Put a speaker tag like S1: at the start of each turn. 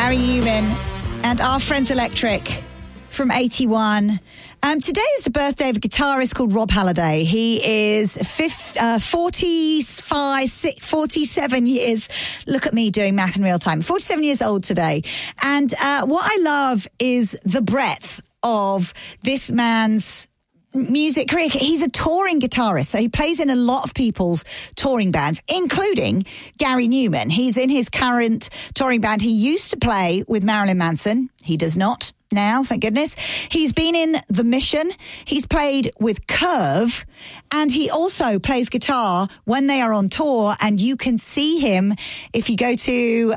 S1: Gary Numan and Our Friends Electric from 81. Today is the birthday of a guitarist called Rob Halladay. He is 47 years. Look at me doing math in real time. 47 years old today. And what I love is the breadth of this man's music career. He's a touring guitarist, so he plays in a lot of people's touring bands, including Gary Numan. He's in his current touring band. He used to play with Marilyn Manson. He does not now, thank goodness. He's been in The Mission. He's played with Curve, and he also plays guitar when they are on tour, and you can see him if you go to